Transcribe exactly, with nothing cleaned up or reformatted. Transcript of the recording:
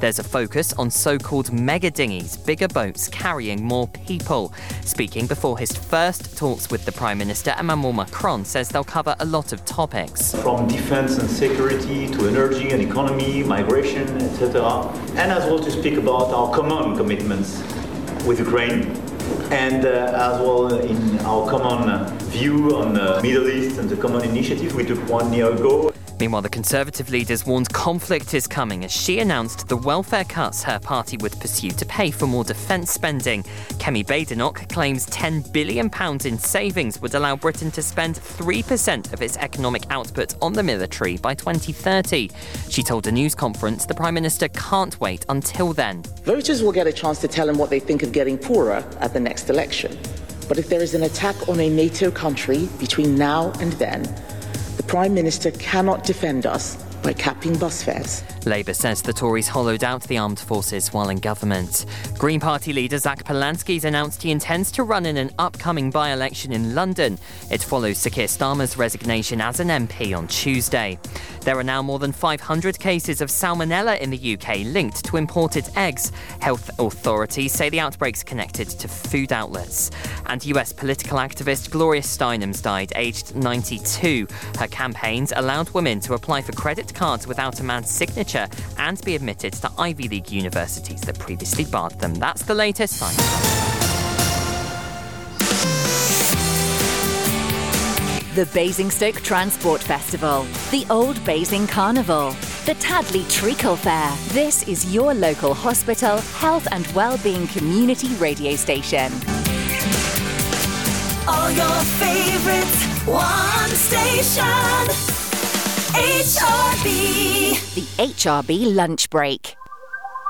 There's a focus on so-called mega dinghies, bigger boats carrying more people. Speaking before his first talks with the Prime Minister, Emmanuel Macron says they'll cover a lot of topics. From defense and security to energy and economy, migration, et cetera. And as well to speak about our common commitments with Ukraine. And uh, as well in our common uh, view on the Middle East and the common initiative we took one year ago. Meanwhile, the Conservative leaders warned conflict is coming as she announced the welfare cuts her party would pursue to pay for more defence spending. Kemi Badenoch claims ten billion pounds in savings would allow Britain to spend three percent of its economic output on the military by twenty thirty. She told a news conference the Prime Minister can't wait until then. Voters will get a chance to tell him what they think of getting poorer at the next election. But if there is an attack on a NATO country between now and then, the Prime Minister cannot defend us by capping bus fares. Labour says the Tories hollowed out the armed forces while in government. Green Party leader Zach Polanski's announced he intends to run in an upcoming by-election in London. It follows Sir Keir Starmer's resignation as an M P on Tuesday. There are now more than five hundred cases of salmonella in the U K linked to imported eggs. Health authorities say the outbreak's connected to food outlets. And U S political activist Gloria Steinem's died aged ninety-two. Her campaigns allowed women to apply for credit cards without a man's signature and be admitted to Ivy League universities that previously barred them. That's the latest. I'm The Basingstoke Transport Festival, the Old Basing Carnival, the Tadley Treacle Fair. This is your local hospital, health and wellbeing community radio station. All your favourites, one station, H R B. The H R B Lunch Break.